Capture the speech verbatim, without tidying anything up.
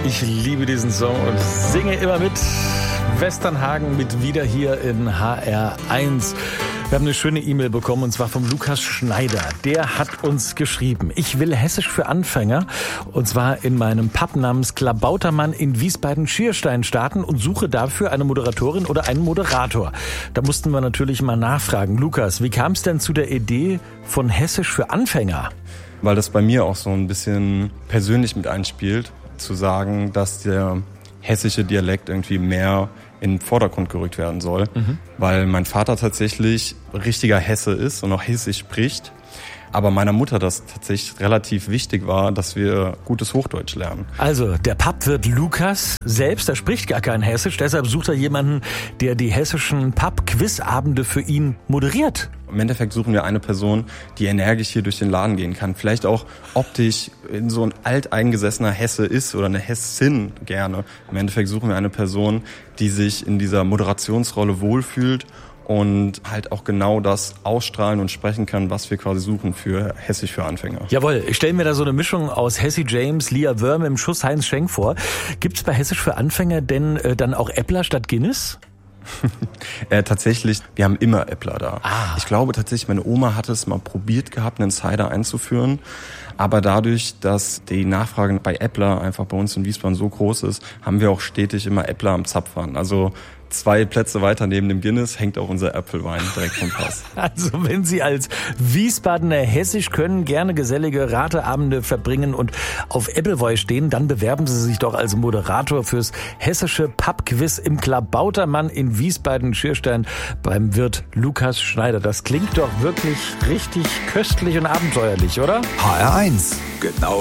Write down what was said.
Ich liebe diesen Song und singe immer mit. Westernhagen mit Wieder hier in H R eins. Wir haben eine schöne E-Mail bekommen und zwar vom Lukas Schneider. Der hat uns geschrieben: Ich will Hessisch für Anfänger und zwar in meinem Pub namens Klabautermann in Wiesbaden-Schierstein starten und suche dafür eine Moderatorin oder einen Moderator. Da mussten wir natürlich mal nachfragen. Lukas, wie kam es denn zu der Idee von Hessisch für Anfänger? Weil das bei mir auch so ein bisschen persönlich mit einspielt, zu sagen, dass der hessische Dialekt irgendwie mehr in den Vordergrund gerückt werden soll, mhm. weil mein Vater tatsächlich richtiger Hesse ist und auch Hessisch spricht, aber meiner Mutter das tatsächlich relativ wichtig war, dass wir gutes Hochdeutsch lernen. Also der Pubwirt Lukas selbst, der spricht gar kein Hessisch, deshalb sucht er jemanden, der die hessischen Pub-Quizabende für ihn moderiert. Im Endeffekt suchen wir eine Person, die energisch hier durch den Laden gehen kann. Vielleicht auch optisch in so ein alteingesessener Hesse ist oder eine Hessin gerne. Im Endeffekt suchen wir eine Person, die sich in dieser Moderationsrolle wohlfühlt und halt auch genau das ausstrahlen und sprechen kann, was wir quasi suchen für Hessisch für Anfänger. Jawohl, ich stelle mir da so eine Mischung aus Hessi James, Lia Wörm im Schuss Heinz Schenk vor. Gibt's bei Hessisch für Anfänger denn äh, dann auch Äppler statt Guinness? äh, tatsächlich, wir haben immer Äppler da. Ah. Ich glaube tatsächlich, meine Oma hatte es mal probiert gehabt, einen Cider einzuführen. Aber dadurch, dass die Nachfrage bei Äppler einfach bei uns in Wiesbaden so groß ist, haben wir auch stetig immer Äppler am Zapfhahn. Also zwei Plätze weiter neben dem Guinness hängt auch unser Äpfelwein direkt vom Pass. Also wenn Sie als Wiesbadener Hessisch können, gerne gesellige Rateabende verbringen und auf Äppelwoi stehen, dann bewerben Sie sich doch als Moderator fürs hessische Pubquiz im Klabautermann in Wiesbaden-Schierstein beim Wirt Lukas Schneider. Das klingt doch wirklich richtig köstlich und abenteuerlich, oder? H R eins, genau